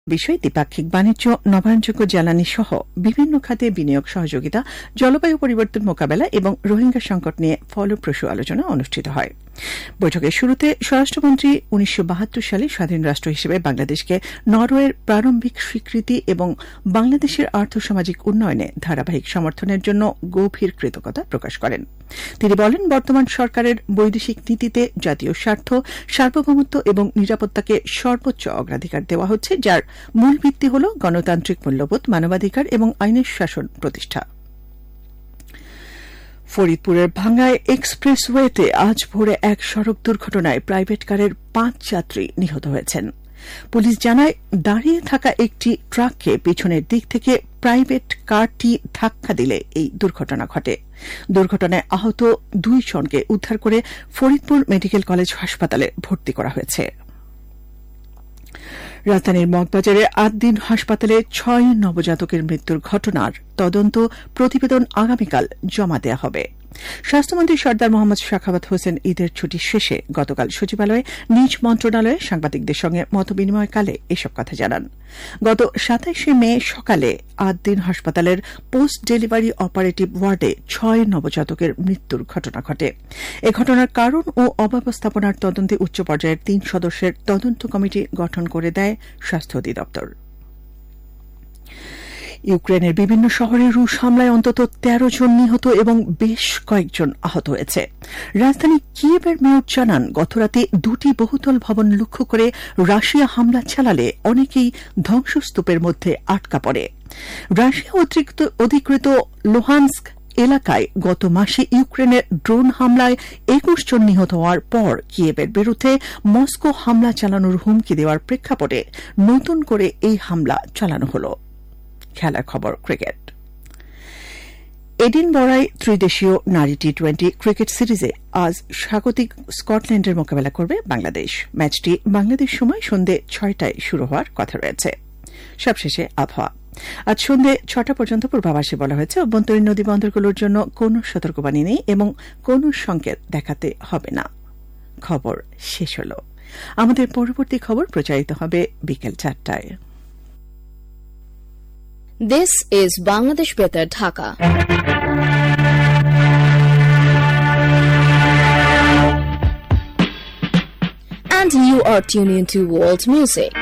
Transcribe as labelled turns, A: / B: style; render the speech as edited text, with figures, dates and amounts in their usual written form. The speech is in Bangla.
A: বিষয় দ্বিপাক্ষিক বাণিজ্য, নবায়নযোগ্য জ্বালানি সহ বিভিন্ন খাতে বিনিয়োগ সহযোগিতা, জলবায়ু পরিবর্তন মোকাবেলা এবং রোহিঙ্গা সংকট নিয়ে ফলপ্রসূ আলোচনা অনুষ্ঠিত হয়। বৈঠকের শুরুতে স্বরাষ্ট্রমন্ত্রী 1972 সালে স্বাধীন রাষ্ট্র হিসেবে বাংলাদেশকে নরওয়ের প্রারম্ভিক স্বীকৃতি এবং বাংলাদেশের আর্থসামাজিক উন্নয়নে ধারাবাহিক সমর্থনের জন্য গভীর কৃতজ্ঞতা প্রকাশ করেন। তিনি বলেন, বর্তমান সরকারের বৈদেশিক নীতিতে জাতীয় স্বার্থ, সার্বভৌমত্ব এবং নিরাপত্তাকে সর্বোচ্চ অগ্রাধিকার দেওয়া হচ্ছে, যার মূল ভিত্তি হল গণতান্ত্রিক মূল্যবোধ, মানবাধিকার এবং আইনের শাসন প্রতিষ্ঠা। ফরিদপুরের ভাঙ্গায় এক্সপ্রেসওয়েতে আজ ভোরে এক সড়ক দুর্ঘটনায় প্রাইভেট কারের 5 যাত্রী নিহত হয়েছেন। পুলিশ জানায়, দাঁড়িয়ে থাকা একটি ট্রাককে পিছনের দিক থেকে প্রাইভেট কারটি ধাক্কা দিলে এই দুর্ঘটনা ঘটে। দুর্ঘটনায় আহত 2 জনকে উদ্ধার করে ফরিদপুর মেডিকেল কলেজ হাসপাতালে ভর্তি করা হয়েছে। রাজধানীর মগবাজারে 8 দিন হাসপাতালে 6 নবজাতকের মৃত্যুর ঘটনার তদন্ত প্রতিবেদন আগামীকাল জমা দেওয়া হবে। স্বাস্থ্যমন্ত্রী সরদার মোহাম্মদ সাখাওয়াত হোসেন ঈদের ছুটি শেষে গতকাল সচিবালয়ে নিজ মন্ত্রণালয়ে সাংবাদিকদের সঙ্গে মতবিনিময়কালে এসব কথা জানান। গত 27 মে সকালে 8 দিন হাসপাতালের পোস্ট ডেলিভারি অপারেটিভ ওয়ার্ডে 6 নবজাতকের মৃত্যুর ঘটনা ঘটে। এ ঘটনার কারণ ও অব্যবস্থাপনার তদন্তে উচ্চ পর্যায়ের 3 সদস্যের তদন্ত কমিটি গঠন করে দেয় স্বাস্থ্য অধিদপ্তর। ইউক্রেনের বিভিন্ন শহরে রুশ হামলায় অন্তত 13 জন নিহত এবং বেশ কয়েকজন আহত হয়েছে। রাজধানী কিয়েভের মেয়র জানান, গতরাতে 2টি বহুতল ভবন লক্ষ্য করে রাশিয়া হামলা চালালে অনেকেই ধ্বংসস্তূপের মধ্যে আটকা পড়ে। রাশিয়া অধিকৃত লুহানস্ক এলাকায় গত মাসে ইউক্রেনের ড্রোন হামলায় 21 জন নিহত হওয়ার পর কিয়েভের বিরুদ্ধে মস্কো হামলা চালানোর হুমকি দেওয়ার প্রেক্ষাপটে নতুন করে এই হামলা চালানো হল। খেলার খবর, ক্রিকেট। এডিনবরায় ত্রিদেশীয় নারী টি-20 ক্রিকেট সিরিজে আজ স্বাগতিক স্কটল্যান্ডের মোকাবেলা করবে বাংলাদেশ। ম্যাচটি বাংলাদেশ সময় সন্ধ্যে 6টায় শুরু হওয়ার কথা রয়েছে। সবশেষে আবহাওয়া। আজ সন্ধ্যে 6টা পর্যন্ত পূর্বাভাসে বলা হয়েছে, অভ্যন্তরীণ নদী বন্দরগুলোর জন্য কোনো সতর্কবাণী নেই এবং কোনো সংকেত দেখাতে হবে না। খবর শেষ হল। আমাদের পরবর্তী খবর প্রচারিত হবে বিকেল 4টায়।
B: This is Bangladesh Betar, Dhaka. And you are tuned into world music.